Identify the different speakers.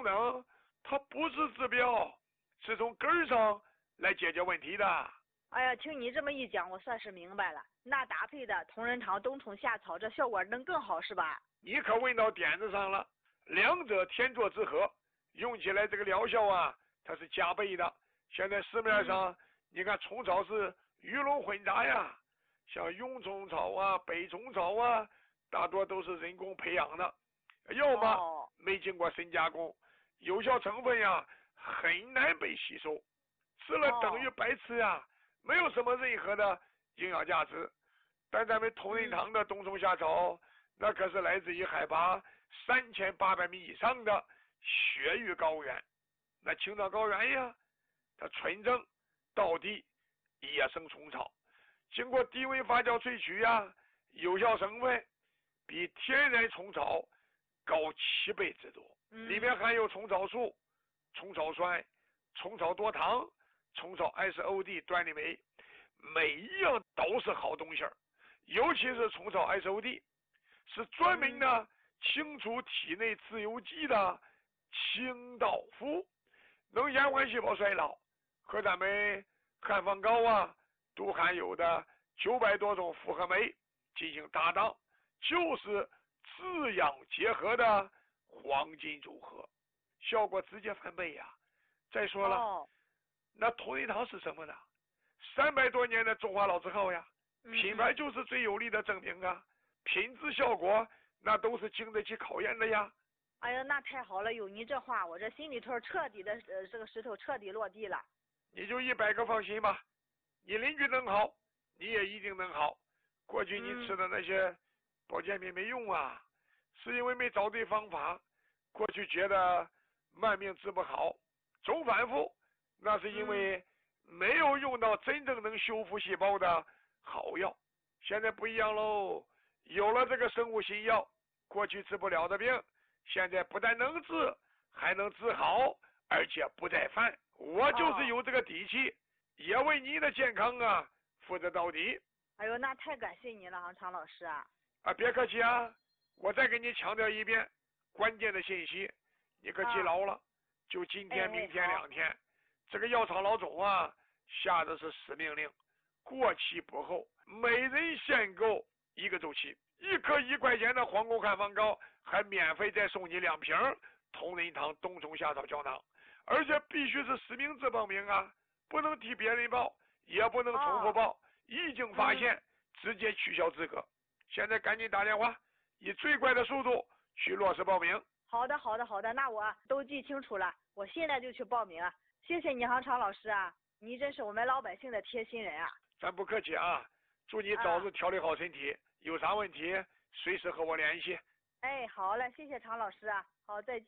Speaker 1: 功能，它不是治标，是从根儿上来解决问题的。
Speaker 2: 哎呀，听你这么一讲，我算是明白了。那搭配的同仁堂冬虫夏草，这效果能更好是吧？
Speaker 1: 你可问到点子上了，两者天作之合，用起来这个疗效啊，它是加倍的。现在市面上，你看虫草是鱼龙混杂呀，像蛹虫草啊、北虫草啊，大多都是人工培养的，要么没经过深加工，有效成分呀很难被吸收，吃了等于白吃呀，没有什么任何的营养价值。但咱们同仁堂的冬虫夏草，那可是来自于海拔3800米以上的雪域高原，那青藏高原呀，它纯正道地野生虫草，经过低温发酵萃取呀，有效成分比天然虫草高7倍之多，里面含有虫草素、虫草酸、虫草多糖、虫草 SOD 端粒酶，每一样都是好东西儿。尤其是虫草 SOD 是专门的清除体内自由基的清道夫，能延缓细胞衰老，和咱们汉方膏啊都含有的900多种复合酶进行搭档，就是滋养结合的黄金组合，效果直接翻倍呀。再说了，那同仁堂是什么呢？300多年的中华老字号呀，品牌就是最有力的证明啊，品质效果那都是经得起考验的呀。
Speaker 2: 哎呀，那太好了，有你这话，我这心里头彻底的这个石头彻底落地了。
Speaker 1: 你就100个放心吧，你邻居能好，你也一定能好。过去你吃的那些保健品没用啊，是因为没找对方法。过去觉得慢病治不好，总反复，那是因为没有用到真正能修复细胞的好药。现在不一样喽，有了这个生物新药，过去治不了的病，现在不但能治，还能治好，而且不再犯。我就是有这个底气，也为你的健康啊负责到底。
Speaker 2: 哎呦，那太感谢你了，常老师啊！
Speaker 1: 别客气啊，我再给你强调一遍关键的信息，你可记牢了。就今天、明天2天，这个药厂老总啊下的是死命令，过期不候，每人限购1个周期，1颗1块钱的皇宫汉方膏，还免费再送你2瓶同仁堂冬虫夏草胶囊，而且必须是实名制报名啊，不能替别人报，也不能重复报，一经发现直接取消资格。现在赶紧打电话，以最快的速度去落实报名。
Speaker 2: 好的，那我都记清楚了，我现在就去报名啊！谢谢你，常老师啊，你真是我们老百姓的贴心人啊！
Speaker 1: 咱不客气啊，祝你早日调理好身体，有啥问题随时和我联系。
Speaker 2: 哎，好嘞，谢谢常老师啊，好，再见。